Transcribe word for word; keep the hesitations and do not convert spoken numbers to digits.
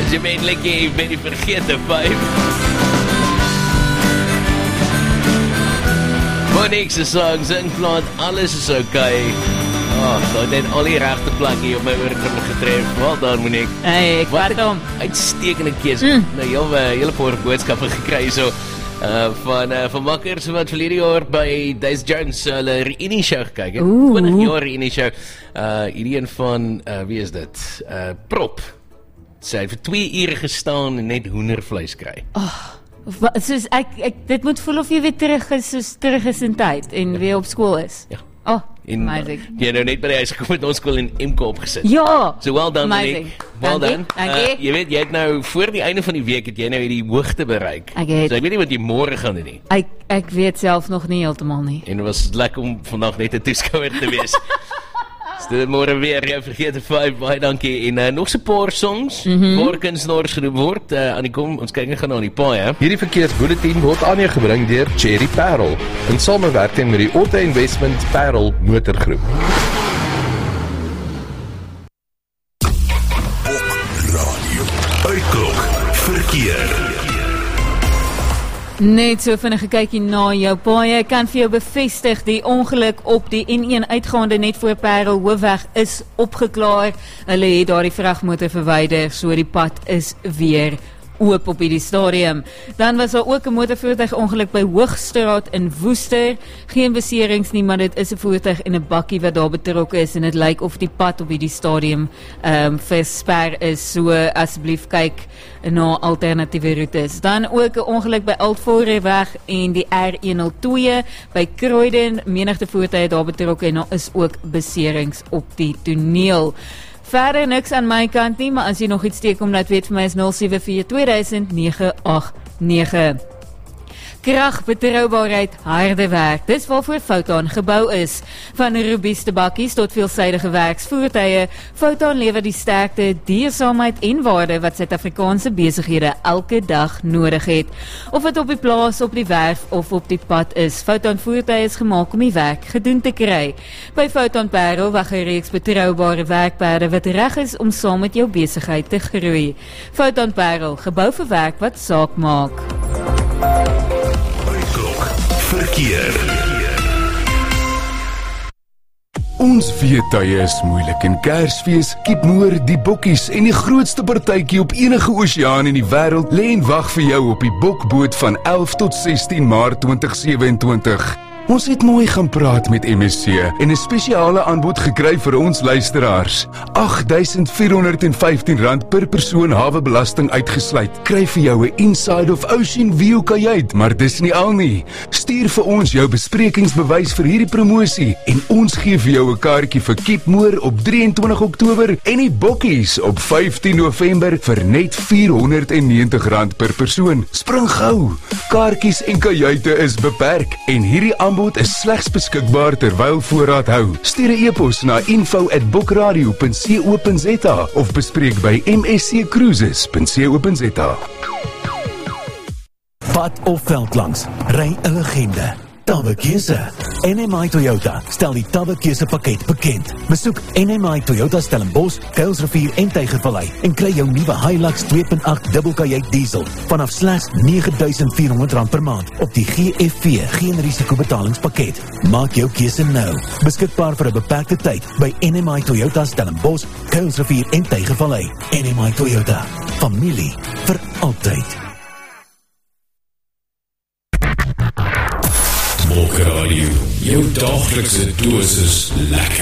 Jy ben lekker jy ben die vergete vyf. Monique se songs inplaat, alles is okay. Oh, so net al die regte plek hier op my oorkrim getref. Wel dan, Monique. Hey, ek wat hom. Uitstekende keuse. Mm. Nou, jy hele paar boodskappe gekry so. Uh, van, uh, van makkers wat verlede jaar by Daisy Jones hulle uh, reunie show gekyk het. twintig jaar reunie show. Uh, hierdie een van, uh, wie is dit? Uh, Prop. Sy het vir twee ure gestaan en net hoendervleis kry. Oh, soos ek, ek, dit moet voel of jy weer terug is, soos terug is in tyd en ja. weer op skool is. Ja. Oh, en, amazing. Jy nou net by die huis gekom met ons skool in M K opgesit. Ja. So well done, amazing. Well done. Uh, jy weet, jy het nou, voor die einde van die week het jy nou die hoogte bereik. Ek het. So ek weet nie wat jy môre gaan doen nie. Ek, ek weet self nog nie heeltemal nie. En het was lekker om vandag net 'n toeskouer te wees. So dit môre weer, jy vergeet vyf, baie dankie. En uh, nog so 'n paar songs, mm -hmm. waar kunstenaars genoem word. Uh, aan die kom, ons kyk gaan aan die paai, hè. Hierdie verkeersbulletin word aan jou gebring deur Cherry Parel in samewerking met die Auto Investment Parel Motorgroep. Radio Uitklok verkeer. Net so vinnige kykie na jou paaie, kan vir jou bevestig die ongeluk op die N een uitgaande net voor Parel Hoofweg is opgeklaar. Hulle het daardie vragmotor verwyder, so die pad is weer oop op hierdie stadium. Dan was daar ook 'n motorvoertuig ongeluk by Hoogstraat in Woester. Geen beserings nie, maar dit is 'n voertuig en 'n bakkie wat daar betrokke is en dit lyk of die pad op hierdie stadium um, versper is. So asseblief kyk na alternatiewe roetes. Dan ook 'n ongeluk by Altforeweg en die R honderdtwee by Croydon. Menigte voertuie daar betrokke en daar is ook beserings op die toneel. Verder niks aan my kant nie, maar as jy nog iets teekom, laat weet vir my is nul sewe vier twee duisend nege agt nege. Krag, betroubaarheid, harde werk. Dis waarvoor Foton gebou is. Van robuuste bakkies tot veelsidige werksvoertuie, Foton lewer die sterkte, duursaamheid en waarde wat Suid-Afrikaanse besighede elke dag nodig het. Of dit op die plaas, op die werf of op die pad is, Foton voertuie is gemaak om die werk gedoen te kry. By Foton Parel wag 'n reeks betroubare werkperde wat reg is om saam met jou besigheid te groei. Foton Parel, gebou vir werk wat saak maak. Verkeer. Ons weet tye is moeilik en Kersfees, Kiepmoer, die bokkies en die grootste partytjie op enige oseaan in die wêreld lê en wag vir jou op die bokboot van elf tot sestien Maart twintig sewe-en-twintig. Ons het mooi gaan praat met M S C en 'n spesiale aanbod gekry vir ons luisteraars. agt duisend vier honderd en vyftien rand per persoon hawebelasting uitgesluit. Kry vir jou 'n Inside of Ocean View kajuit, maar dis nie al nie. Stuur vir ons jou besprekingsbewys vir hierdie promosie en ons gee vir jou 'n kaartjie vir Kiepmoer op drie en twintig Oktober en die bokkies op vyftien November vir net vier honderd en negentig rand per persoon. Spring gou. Kaartjies en kajuite is beperk en hierdie aanbod is slegs beskikbaar terwyl voorraad hou. Stuur 'n e-pos na info at bookradio punt co punt za of bespreek by m s c cruises punt co punt za. Pad of veld langs, ry 'n legende. Tabbekeuse. N M I Toyota stel die Tabbekeuse pakket bekend. Besoek N M I Toyota Stellenbosch, Kuilsrivier en Tygervallei en kry jou nuwe Hilux twee punt agt dubbelkajuit diesel vanaf slegs nege duisend vier honderd rand per maand op die G F V geen risiko betalingspakket. Maak jou keuse nou. Beskikbaar vir 'n beperkte tyd by N M I Toyota Stellenbosch, Kuilsrivier en Tygervallei. N M I Toyota. Familie vir altyd. Bookradio, jou daglikse dosis lekker.